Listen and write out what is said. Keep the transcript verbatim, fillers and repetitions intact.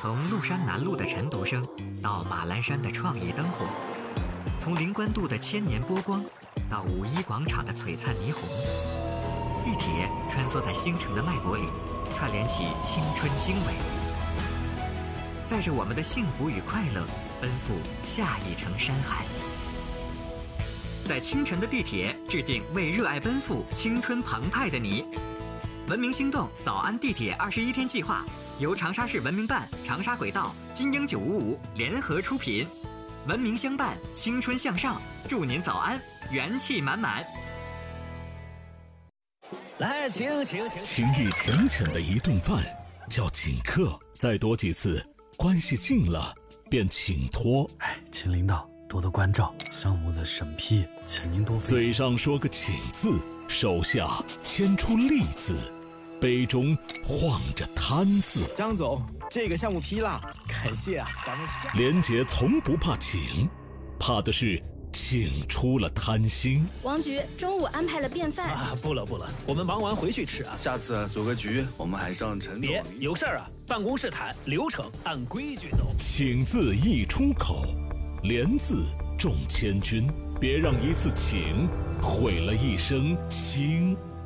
从麓山南路的晨读声到马栏山的创意灯火，从灵官渡的千年波光到五一广场的璀璨霓虹，地铁穿梭在星辰的脉搏里，串联起青春经纬，载着我们的幸福与快乐，奔赴下一程山海。在清晨的地铁，致敬为热爱奔赴、青春澎湃的你。文明星动早安地铁二十一天计划由长沙市文明办、长沙轨道、金鹰九五五联合出品，文明相伴，青春向上，祝您早安，元气满满。 来，请请请。 情意浅浅的一顿饭叫请客，再多几次，关系近了便请托。 哎，秦领导多多关照，项目的审批，请您多费心。 嘴上说个请字，手下牵出利字，杯中晃着贪字。 张总，这个项目批了，感谢啊，咱们下。 连杰从不怕请，怕的是请出了贪心。 王局中午安排了便饭啊，不了不了，我们忙完回去吃啊。 下次组个局，我们还上陈总。 别有事儿啊，办公室谈，流程按规矩走。 请字一出口，连字重千钧，别让一次请毁了一生情。